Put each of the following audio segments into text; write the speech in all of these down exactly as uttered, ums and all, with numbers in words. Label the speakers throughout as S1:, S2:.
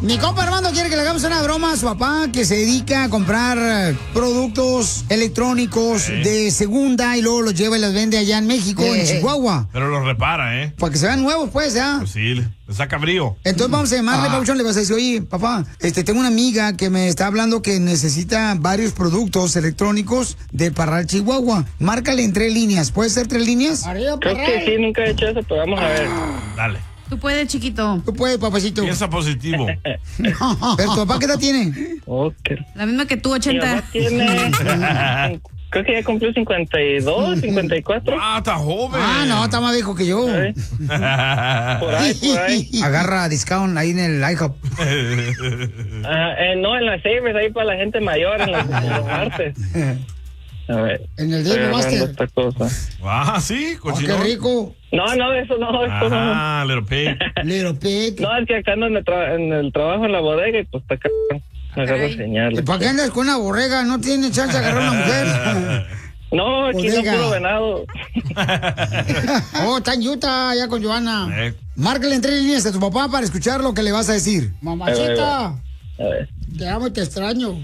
S1: Mi compa Armando quiere que le hagamos una broma a su papá que se dedica a comprar productos electrónicos
S2: Eh.
S1: de segunda y luego los lleva y los vende allá en México, en Chihuahua.
S2: Pero los repara, ¿eh?
S1: Para que se vean nuevos, pues, ¿ya?
S2: Pues sí, le le saca brío.
S1: Entonces vamos a llamarle,
S2: Ah.
S1: Pabuchón, le vas a decir, oye, papá, este, tengo una amiga que me está hablando que necesita varios productos electrónicos de Parral, Chihuahua. Márcale en tres líneas. ¿Puede ser tres líneas?
S3: Creo que sí, nunca he hecho eso, pero vamos a ver.
S2: Dale.
S4: Tú puedes, chiquito.
S1: Tú puedes, papacito.
S2: Piensa positivo.
S1: Pero tu papá, ¿qué edad tiene?
S4: La misma que tú, ochenta.
S3: Tiene... Creo que ya cumplió cincuenta y dos, cincuenta y cuatro.
S2: Ah, está joven.
S1: Ah, no, está más viejo que yo.
S3: Por ahí, por ahí.
S1: Agarra discount ahí en el IHOP.
S3: Ah, eh, no, en las Savers, ahí para la gente mayor, en los, en los martes. A ver.
S1: En el
S3: estoy
S1: Dave
S3: agarrando
S1: Master.
S3: esta cosa.
S2: Ah, sí, cochino.
S1: qué rico.
S3: No, no, eso no, eso no.
S2: Ah, Little Pig.
S1: Little Pig.
S3: No, es que acá ando en el, tra- en el trabajo en la bodega y pues está acá. Me agarro señales.
S1: ¿Para qué andas con una borrega? No tiene chance de agarrar una mujer.
S3: No, aquí no
S1: Bodega.
S3: puro venado.
S1: Oh, está en Utah, ya con Joana.
S2: Eh.
S1: Márcale en tres líneas a tu papá para escuchar lo que le vas a decir. Mamachita,
S3: A ver.
S1: te amo y te extraño.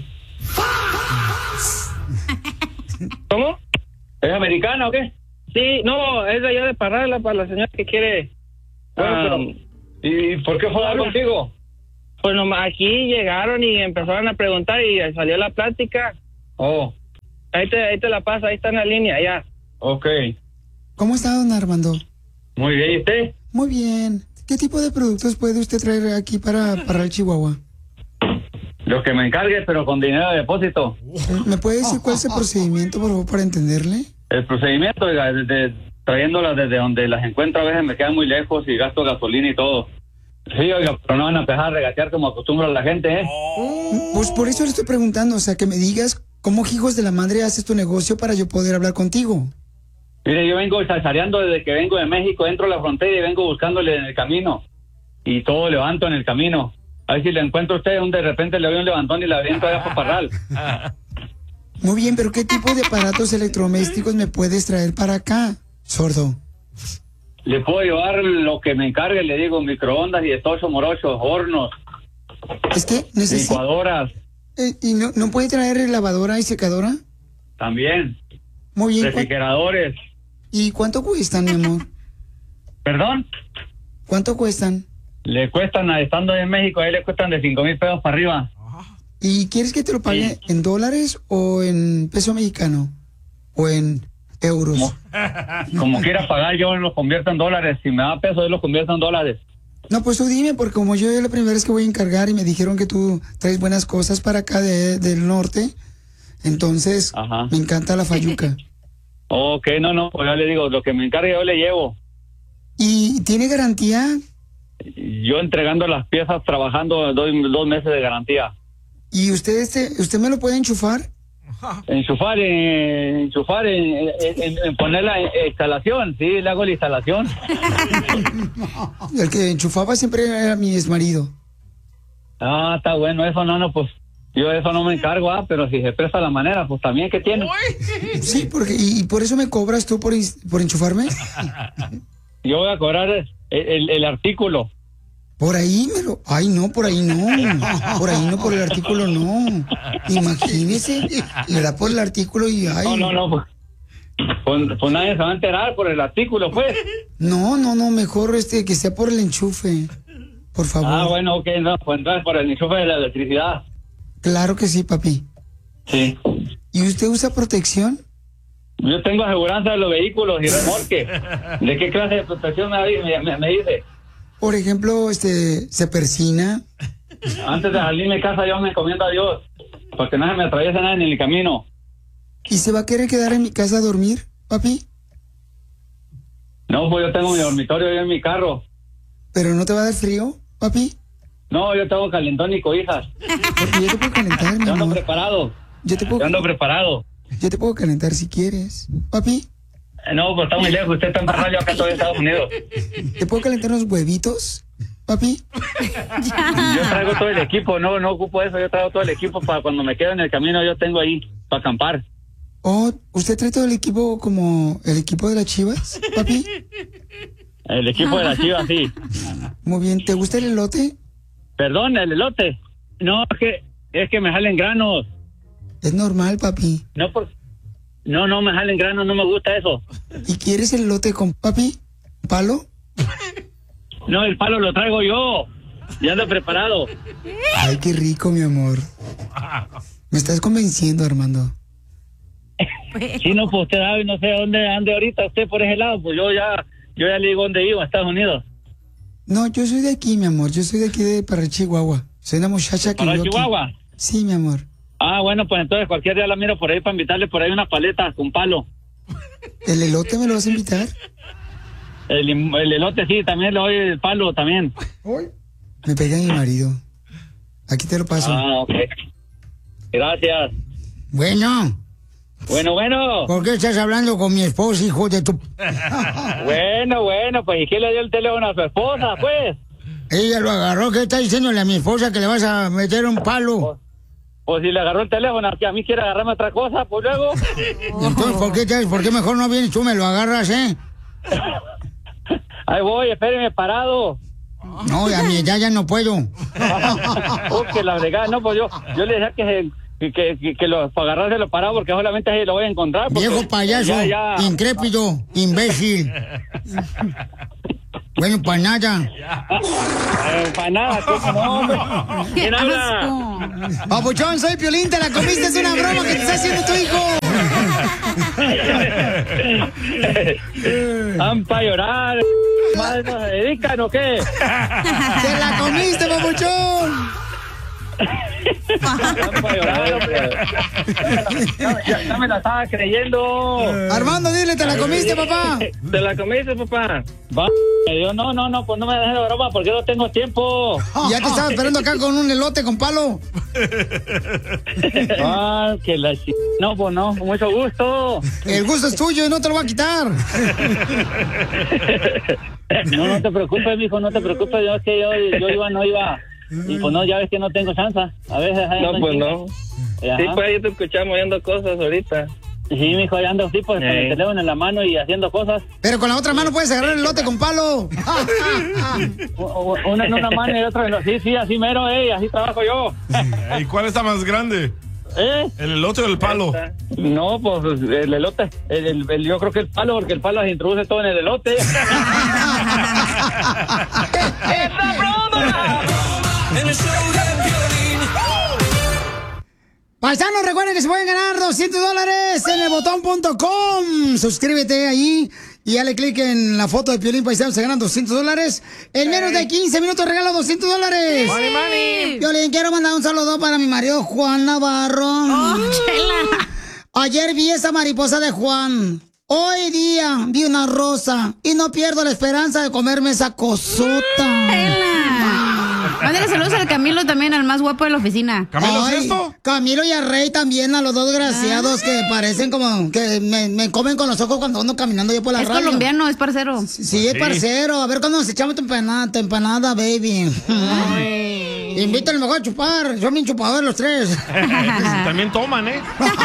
S3: ¿Cómo?
S5: ¿Es americana o qué?
S3: Sí, no, es de allá de Parral, para la señora que quiere.
S5: Bueno,
S3: Ah,
S5: pero, ¿y por qué fue a hablar contigo?
S3: Pues nomás aquí llegaron y empezaron a preguntar y salió la plática.
S5: Oh,
S3: Ahí te, ahí te la pasa, ahí está en la línea, ya.
S5: ok.
S1: ¿Cómo está, don Armando?
S5: Muy bien, ¿y usted?
S1: Muy bien. ¿Qué tipo de productos puede usted traer aquí para, para el Chihuahua?
S5: Lo que me encargue, pero con dinero de depósito.
S1: ¿Me puede decir cuál es el procedimiento, por favor, para entenderle?
S5: El procedimiento, oiga, desde, trayéndolas desde donde las encuentro a veces me quedan muy lejos y gasto gasolina y todo. Sí, oiga, pero no van a empezar a regatear como acostumbra la gente, ¿eh?
S1: Pues por eso le estoy preguntando, o sea, que me digas cómo hijos de la madre haces tu negocio para yo poder hablar contigo.
S5: Mire, yo vengo salsareando desde que vengo de México, entro a la frontera y vengo buscándole en el camino. Y todo levanto en el camino. A ver si le encuentro a usted, un de repente le doy un levantón y la aviento allá para Parral.
S1: Muy bien, pero ¿qué tipo de aparatos electrodomésticos me puedes traer para acá, sordo?
S5: Le puedo llevar lo que me encargue, le digo, microondas y estocho morochos, hornos,
S1: Es que necesito...
S5: licuadoras,
S1: Eh, ¿Y no, no puede traer lavadora y secadora?
S5: también,
S1: Muy bien. ¿cu-
S5: refrigeradores.
S1: ¿Y cuánto cuestan, mi amor?
S5: ¿Perdón?
S1: ¿Cuánto cuestan?
S5: Le cuestan, estando en México, ahí le cuestan de cinco mil pesos para arriba.
S1: ¿Y quieres que te lo pague
S5: Sí.
S1: en dólares o en peso mexicano? ¿O en euros?
S5: Como, como quiera pagar, yo los convierto en dólares. Si me da pesos, yo los convierto en dólares.
S1: No, pues tú dime, porque como yo es la primera vez que voy a encargar y me dijeron que tú traes buenas cosas para acá de- del norte, entonces
S5: Ajá.
S1: me encanta la fayuca.
S5: Ok, no, no, pues ya le digo, lo que me encargue yo le llevo.
S1: ¿Y tiene garantía?
S5: Yo entregando las piezas, trabajando, doy dos meses de garantía.
S1: ¿Y usted este, usted me lo puede enchufar?
S5: Enchufar, en, enchufar, en, en, en- en poner la instalación, sí, le hago la instalación.
S1: El que enchufaba siempre era mi exmarido.
S5: Ah, está bueno, eso no, no, pues yo de eso no me encargo, ah, pero si se presta la manera, pues también, ¿qué tiene?
S1: Sí, porque y, y por eso me cobras tú por, ins- por enchufarme.
S5: Yo voy a cobrar el, el, el artículo.
S1: Por ahí me lo... Ay, no, por ahí no. Por ahí no, por el artículo no. Imagínese, le da por el artículo y ay.
S5: No, no, no, pues, pues, pues nadie se va a enterar por el artículo, pues.
S1: No, no, no, mejor este que sea por el enchufe. Por favor.
S5: Ah, bueno, ok, no, pues entonces por el enchufe de la electricidad.
S1: Claro que sí, papi.
S5: Sí.
S1: ¿Y usted usa protección?
S5: Yo tengo aseguranza de los vehículos y remolque. ¿De qué clase de protección me, me, me- me dice?
S1: Por ejemplo, este, se persina.
S5: Antes de salirme de casa yo me encomiendo a Dios, para que no se me atraviese nada en el camino.
S1: ¿Y se va a querer quedar en mi casa a dormir, papi?
S5: No, pues yo tengo mi dormitorio yo en mi carro.
S1: ¿Pero no te va a dar frío, papi?
S5: No, yo tengo calentón y cobijas.
S1: Porque yo te puedo calentar, mi
S5: Yo ando
S1: amor.
S5: preparado.
S1: Yo te puedo,
S5: Yo ando preparado.
S1: yo te puedo calentar si quieres. Papi,
S5: Eh, No, pues está muy lejos. Usted está en Parral, yo acá estoy en Estados Unidos.
S1: ¿te puedo calentar unos huevitos, papi?
S5: Yo traigo todo el equipo. No, no ocupo eso. Yo traigo todo el equipo para cuando me quedo en el camino. Yo tengo ahí para acampar.
S1: Oh, ¿usted trae todo el equipo como el equipo de las Chivas, papi?
S5: El equipo de la Chiva, sí.
S1: Muy bien, ¿te gusta el elote?
S5: Perdón, el elote. No, es que, es que me jalen granos.
S1: Es normal, papi.
S5: No, por, no, no me jalen granos, no me gusta eso.
S1: ¿Y quieres el elote con papi? ¿Palo?
S5: No, el palo lo traigo yo. Ya ando preparado.
S1: Ay, qué rico, mi amor. Me estás convenciendo, Armando.
S5: Si no, pues usted sabe, no sé dónde ande ahorita usted por ese lado, pues yo ya, yo ya le digo dónde iba, a Estados Unidos.
S1: No, yo soy de aquí, mi amor. Yo soy de aquí de Parral, Chihuahua. Soy una muchacha que
S5: ¿Para
S1: vivo aquí.
S5: Chihuahua?
S1: Sí, mi amor.
S5: Ah, bueno, pues entonces cualquier día la miro por ahí para invitarle por ahí una paleta con palo.
S1: ¿El elote me lo vas a invitar?
S5: El, el elote sí, también le doy el palo también.
S1: Me pega mi marido. Aquí te lo paso.
S5: Ah, ok. Gracias.
S1: Bueno.
S5: Bueno, bueno.
S1: ¿Por qué estás hablando con mi esposa, hijo de tu...?
S5: Bueno, bueno, pues ¿y quién le dio el teléfono a su esposa, pues?
S1: Ella lo agarró. ¿Qué está diciéndole a mi esposa que le vas a meter un palo?
S5: Pues, pues si le agarró el teléfono, que a mí quiere agarrarme otra cosa, pues luego.
S1: Entonces, ¿por qué, te, ¿por qué mejor no vienes tú, me lo agarras, eh?
S5: Ahí voy, espéreme parado.
S1: No, a mi edad ya no puedo.
S5: Oh, que la fregada, no, pues yo, yo le decía que se... Que, que, que lo, para agarrárselo parado porque solamente ahí lo voy a encontrar.
S1: Viejo payaso,
S5: ya, ya.
S1: incrépido, imbécil. Bueno, para nada.
S5: Eh, para nada, ¿cómo no, hombre? ¿Quién habla?
S1: Papuchón, soy Piolín, te la comiste, es una broma que te está haciendo tu hijo.
S5: ¿Han para llorar? ¿Más nos dedican o qué?
S1: ¡Te la comiste, papuchón!
S5: ya, ya, ya me la estaba creyendo.
S1: Armando, dile, ¿te la comiste, papá?
S5: ¿Te la comiste, papá? Va, yo, no, no, no, pues no me dejes de broma porque no tengo tiempo.
S1: Ya te estaba esperando acá con un elote con palo.
S5: Ah, que la ch... No, pues no, con mucho gusto.
S1: El gusto es tuyo y no te lo voy a quitar.
S5: No, no te preocupes, mijo, no te preocupes. Yo es que yo, yo iba, no iba. Y pues no, ya ves que no tengo chance. A veces hay
S3: No, pues no.
S5: Ajá.
S3: Sí, pues ahí te escuchamos oyendo cosas ahorita.
S5: Sí, mijo, ya ando así, pues, con el teléfono en la mano y haciendo cosas.
S1: Pero con la otra mano puedes agarrar el elote con palo.
S5: Una en una mano y otra en la... Sí, sí, así mero, eh, así trabajo yo.
S2: ¿Y cuál está más grande?
S5: ¿Eh?
S2: ¿El elote o el palo?
S5: No, pues el elote. El, el, el, yo creo que el palo, porque el palo se introduce todo en el elote. ¡Esa broma!
S6: En el show de Piolín.
S1: Paisanos, recuerden que se pueden ganar doscientos dólares en el botón punto com. Suscríbete ahí y dale clic en la foto de Piolín, Paisanos, se ganan doscientos dólares. En menos de quince minutos regalo doscientos dólares.
S4: ¡Money, money!
S1: Piolín, quiero mandar un saludo para mi marido Juan Navarro.
S4: ¡Oh, chela!
S1: Ayer vi esa mariposa de Juan. Hoy día vi una rosa y no pierdo la esperanza de comerme esa cosota.
S4: Mándale saludos al Camilo también, al más guapo de la oficina.
S2: ¿Camilo
S1: Ay,
S2: es esto?
S1: Camilo y a Rey también, a los dos desgraciados que parecen como que me, me comen con los ojos cuando ando caminando yo por la
S4: Es
S1: radio.
S4: colombiano, es parcero.
S1: Sí, es parcero. A ver cuándo nos echamos tu empanada, tu empanada, baby. Invítale mejor a chupar. Son bien chupadores los tres.
S2: También toman, ¿eh?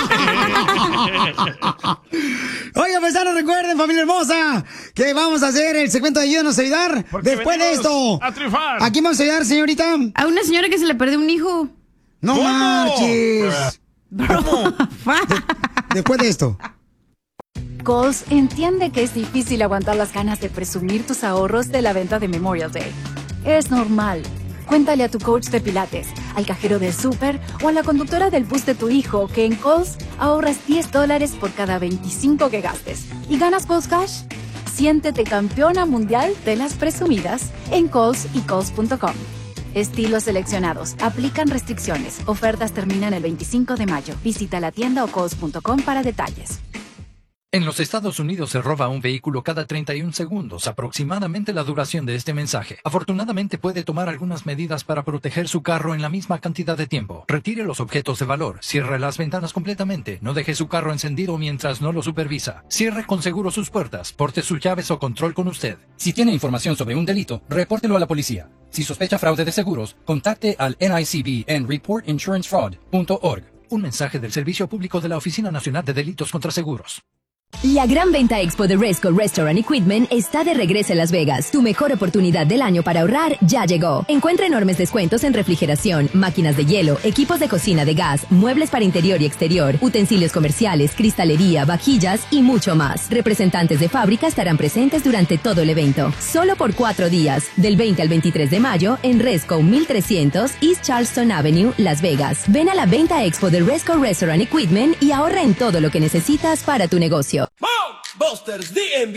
S1: Oiga, paisanos, recuerden, familia hermosa, que vamos a hacer el segmento de Ayúdanos a Ayudar.
S2: Porque
S1: Después de
S2: venimos
S1: esto,
S2: a triunfar.
S1: ¿a quién vamos a ayudar, señorita?
S4: A una señora que se le perdió un hijo.
S1: No
S2: ¿Cómo?
S1: marches.
S2: ¿Cómo?
S1: Después de esto.
S7: Kohl's entiende que es difícil aguantar las ganas de presumir tus ahorros de la venta de Memorial Day. Es normal. Cuéntale a tu coach de pilates, al cajero del súper o a la conductora del bus de tu hijo que en Kohl's ahorras diez dólares por cada veinticinco que gastes. ¿Y ganas Kohl's Cash? Siéntete campeona mundial de las presumidas en Kohl's y Kohl's punto com. Estilos seleccionados. Aplican restricciones. Ofertas terminan el veinticinco de mayo. Visita la tienda o Kohl's punto com para detalles.
S8: En los Estados Unidos se roba un vehículo cada treinta y un segundos, aproximadamente la duración de este mensaje. Afortunadamente puede tomar algunas medidas para proteger su carro en la misma cantidad de tiempo. Retire los objetos de valor, cierre las ventanas completamente, no deje su carro encendido mientras no lo supervisa. Cierre con seguro sus puertas, porte sus llaves o control con usted.
S9: Si tiene información sobre un delito, repórtelo a la policía. Si sospecha fraude de seguros, contacte al N I C B en report insurance fraud punto org.
S8: Un mensaje del Servicio Público de la Oficina Nacional de Delitos contra Seguros.
S10: La gran venta expo de Resco Restaurant Equipment está de regreso en Las Vegas. Tu mejor oportunidad del año para ahorrar ya llegó. Encuentra enormes descuentos en refrigeración, máquinas de hielo, equipos de cocina de gas, muebles para interior y exterior, utensilios comerciales, cristalería, vajillas y mucho más. Representantes de fábrica estarán presentes durante todo el evento. Solo por cuatro días, del veinte al veintitrés de mayo, en Resco mil trescientos East Charleston Avenue, Las Vegas. Ven a la venta expo de Resco Restaurant Equipment y ahora en todo lo que necesitas para tu negocio.
S6: Busters D M V